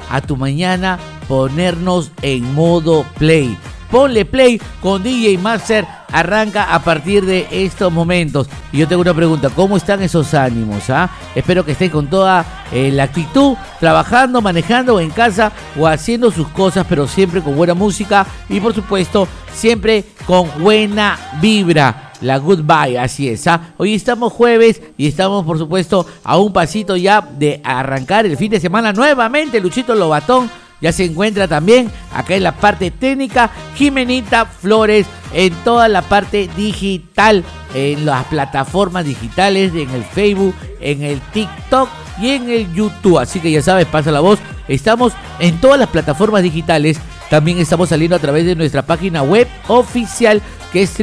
a tu mañana ponernos en modo play. Ponle play con DJ Master, arranca a partir de estos momentos. Y yo tengo una pregunta, ¿cómo están esos ánimos? Espero que estén con toda la actitud, trabajando, manejando o en casa o haciendo sus cosas, pero siempre con buena música y por supuesto siempre con buena vibra. La goodbye, así es. Hoy estamos jueves y estamos por supuesto a un pasito ya de arrancar el fin de semana nuevamente. Luchito Lobatón ya se encuentra también acá en la parte técnica. Jimenita Flores en toda la parte digital, en las plataformas digitales, en el Facebook, en el TikTok y en el YouTube. Así que ya sabes, pasa la voz. Estamos en todas las plataformas digitales. También estamos saliendo a través de nuestra página web oficial, que es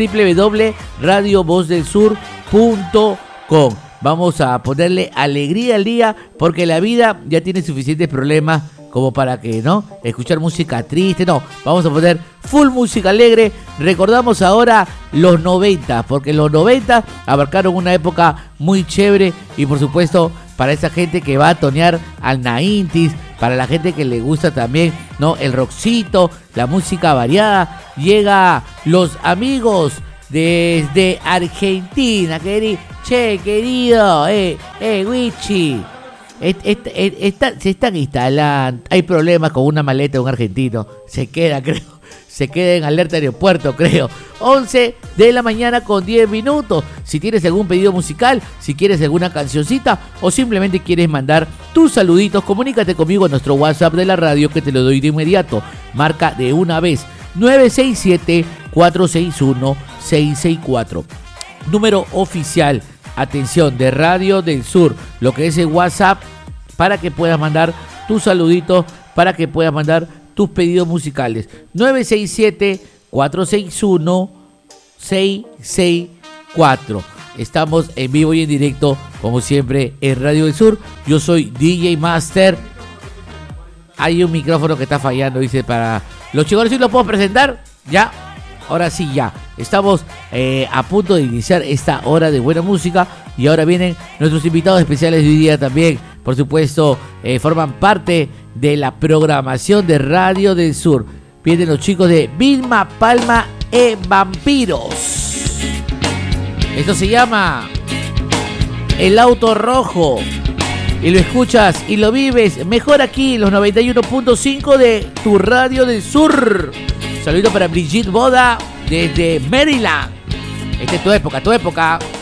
www.radiovozdelsur.com. Vamos a ponerle alegría al día, porque la vida ya tiene suficientes problemas como para que, ¿no?, escuchar música triste. No, vamos a poner full música alegre. Recordamos ahora los 90, porque los 90 abarcaron una época muy chévere. Y por supuesto, para esa gente que va a tonear al 90s, para la gente que le gusta también, ¿no?, el rockcito, la música variada, llega los amigos desde Argentina, querido. Che, querido, Wichi, se están instalando. Hay problemas con una maleta de un argentino. Se queda en alerta aeropuerto, creo. 11 de la mañana con 10 minutos. Si tienes algún pedido musical, si quieres alguna cancioncita o simplemente quieres mandar tus saluditos, comunícate conmigo a nuestro WhatsApp de la radio, que te lo doy de inmediato. Marca de una vez 967-461-664. Número oficial, atención, de Radio del Sur, lo que es el WhatsApp, para que puedas mandar tus saluditos, para que puedas mandar tus pedidos musicales. 967-461-664. Estamos en vivo y en directo, como siempre, en Radio del Sur. Yo soy DJ Master. Hay un micrófono que está fallando, dice, para los chicos. ¿Sí lo puedo presentar? Ya. Ahora sí, ya. Estamos a punto de iniciar esta hora de buena música. Y ahora vienen nuestros invitados especiales de hoy día también. Por supuesto, forman parte de la programación de Radio del Sur. Vienen los chicos de Vilma Palma e Vampiros. Esto se llama El Auto Rojo. Y lo escuchas y lo vives mejor aquí en los 91.5 de tu Radio del Sur. Saludito para Brigitte Boda desde Maryland. Esta es tu época, tu época.